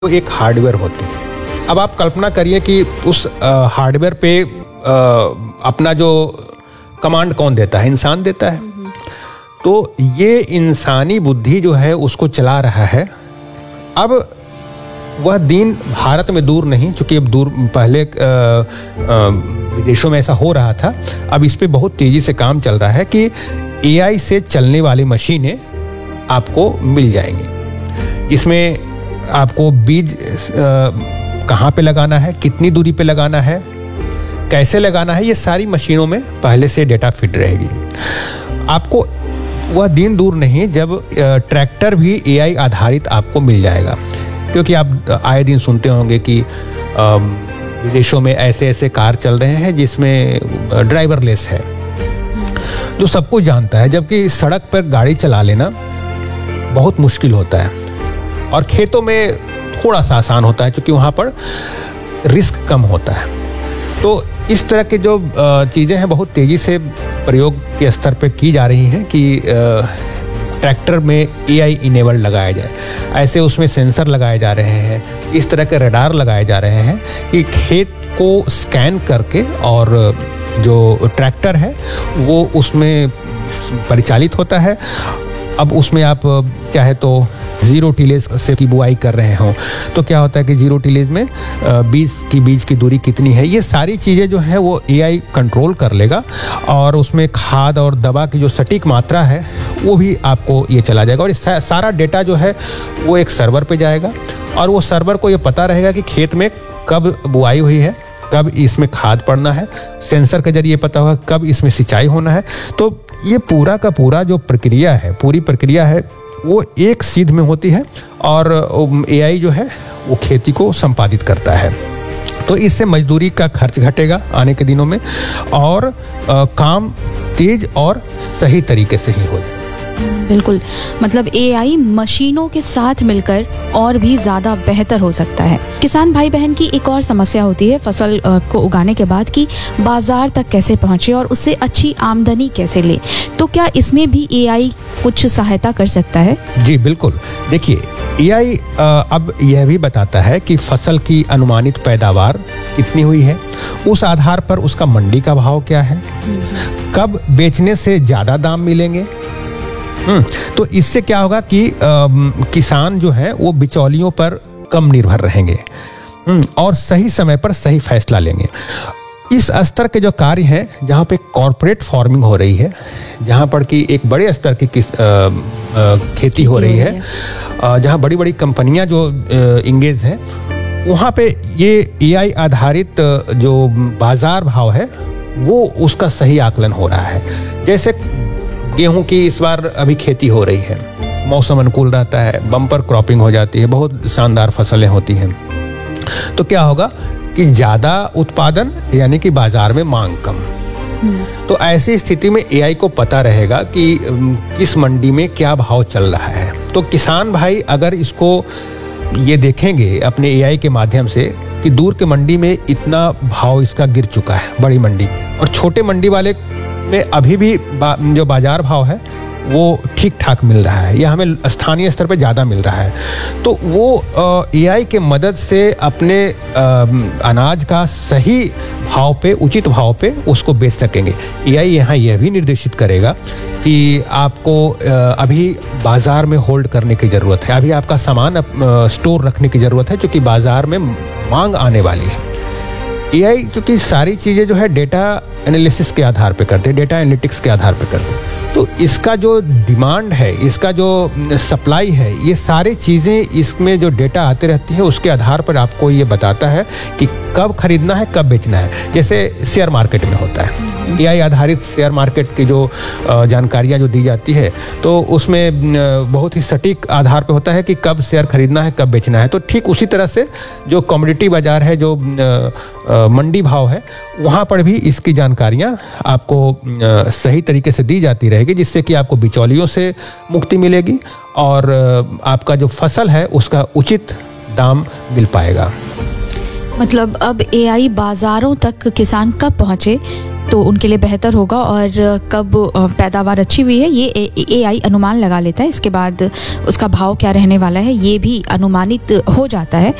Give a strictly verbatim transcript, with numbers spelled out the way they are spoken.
तो एक हार्डवेयर होते हैं। अब आप कल्पना करिए कि उस हार्डवेयर पे आ, अपना जो कमांड कौन देता है? इंसान देता है। तो ये इंसानी बुद्धि जो है उसको चला रहा है। अब वह दिन भारत में दूर नहीं, चूंकि अब दूर पहले विदेशों में ऐसा हो रहा था, अब इस पे बहुत तेजी से काम चल रहा है कि एआई से चलने वाली मशीनें आपको मिल जाएंगी, जिसमें आपको बीज कहाँ पे लगाना है, कितनी दूरी पे लगाना है, कैसे लगाना है, ये सारी मशीनों में पहले से डेटा फिट रहेगी। आपको वह दिन दूर नहीं जब ट्रैक्टर भी एआई आधारित आपको मिल जाएगा, क्योंकि आप आए दिन सुनते होंगे कि विदेशों में ऐसे ऐसे कार चल रहे हैं जिसमें ड्राइवरलेस है, जो सब कुछ जानता है, जबकि सड़क पर गाड़ी चला लेना बहुत मुश्किल होता है और खेतों में थोड़ा सा आसान होता है, क्योंकि वहाँ पर रिस्क कम होता है। तो इस तरह के जो चीज़ें हैं बहुत तेज़ी से प्रयोग के स्तर पे की जा रही हैं कि ट्रैक्टर में एआई इनेबल लगाया जाए। ऐसे उसमें सेंसर लगाए जा रहे हैं, इस तरह के रडार लगाए जा रहे हैं कि खेत को स्कैन करके और जो ट्रैक्टर है वो उसमें परिचालित होता है। अब उसमें आप चाहे तो जीरो टिलेज से की बुआई कर रहे हो तो क्या होता है कि जीरो टिलेज में बीज की बीज की दूरी कितनी है, ये सारी चीज़ें जो है वो एआई कंट्रोल कर लेगा और उसमें खाद और दवा की जो सटीक मात्रा है वो भी आपको ये चला जाएगा। और सारा डेटा जो है वो एक सर्वर पे जाएगा और वो सर्वर को ये पता रहेगा कि खेत में कब बुआई हुई है, कब इसमें खाद पड़ना है, सेंसर के जरिए पता होगा कब इसमें सिंचाई होना है। तो ये पूरा का पूरा जो प्रक्रिया है, पूरी प्रक्रिया है वो एक सीध में होती है और एआई जो है वो खेती को संपादित करता है। तो इससे मजदूरी का खर्च घटेगा आने के दिनों में और आ, काम तेज और सही तरीके से ही हो जाएगा। बिल्कुल, मतलब एआई मशीनों के साथ मिलकर और भी ज़्यादा बेहतर हो सकता है। किसान भाई बहन की एक और समस्या होती है फसल को उगाने के बाद कि बाजार तक कैसे पहुंचे और उससे अच्छी आमदनी कैसे ले। तो क्या इसमें भी एआई कुछ सहायता कर सकता है? जी बिल्कुल। देखिए, एआई अब यह भी बताता है कि फसल की अनुमानित पैदावार कितनी हुई है, उस आधार पर उसका मंडी का भाव क्या है, कब बेचने से ज़्यादा दाम मिलेंगे। हम्म तो इससे क्या होगा कि आ, किसान जो है वो बिचौलियों पर कम निर्भर रहेंगे और सही समय पर सही फैसला लेंगे। इस स्तर के जो कार्य हैं जहाँ पे कॉरपोरेट फार्मिंग हो रही है, जहाँ पर कि एक बड़े स्तर की किस आ, आ, खेती हो रही है, जहाँ बड़ी बड़ी कंपनियां जो इंगेज हैं, वहाँ पे ये एआई आधारित जो बाजार भाव है वो उसका सही आकलन हो रहा है। जैसे गेहूं की इस बार अभी खेती हो रही है, मौसम अनुकूल रहता है, बम्पर क्रॉपिंग हो जाती है, बहुत शानदार फसलें होती हैं। तो क्या होगा कि ज़्यादा उत्पादन यानी कि बाजार में मांग कम। तो ऐसी स्थिति में एआई को पता रहेगा कि किस मंडी में क्या भाव चल रहा है। तो किसान भाई अगर इसको ये देखेंगे अपने एआई के माध्यम से कि दूर के मंडी में इतना भाव इसका गिर चुका है बड़ी मंडी, और छोटे मंडी वाले में अभी भी बा, जो बाजार भाव है वो ठीक ठाक मिल रहा है या हमें स्थानीय स्तर पे ज़्यादा मिल रहा है, तो वो एआई के मदद से अपने आ, अनाज का सही भाव पे, उचित भाव पे उसको बेच सकेंगे। एआई यहाँ यह भी निर्देशित करेगा कि आपको आ, अभी बाज़ार में होल्ड करने की ज़रूरत है, अभी आपका सामान आ, स्टोर रखने की ज़रूरत है, क्योंकि बाज़ार में मांग आने वाली है। एआई चूंकि सारी चीज़ें जो है डेटा एनालिसिस के आधार पे करते हैं, डेटा एनालिटिक्स के आधार पे करते हैं, तो इसका जो डिमांड है, इसका जो सप्लाई है, ये सारी चीज़ें इसमें जो डेटा आते रहती है उसके आधार पर आपको ये बताता है कि कब खरीदना है, कब बेचना है। जैसे शेयर मार्केट में होता है, एआई आधारित शेयर मार्केट की जो जानकारियाँ जो दी जाती है तो उसमें बहुत ही सटीक आधार पे होता है कि कब शेयर खरीदना है, कब बेचना है। तो ठीक उसी तरह से जो कमोडिटी बाजार है, जो मंडी भाव है, वहाँ पर भी इसकी जानकारियाँ आपको सही तरीके से दी जाती रहेगी, जिससे कि आपको बिचौलियों से मुक्ति मिलेगी और आपका जो फसल है उसका उचित दाम मिल पाएगा। मतलब अब एआई बाजारों तक किसान कब पहुंचे तो उनके लिए बेहतर होगा, और कब पैदावार अच्छी हुई है ये एआई अनुमान लगा लेता है। इसके बाद उसका भाव क्या रहने वाला है ये भी अनुमानित हो जाता है।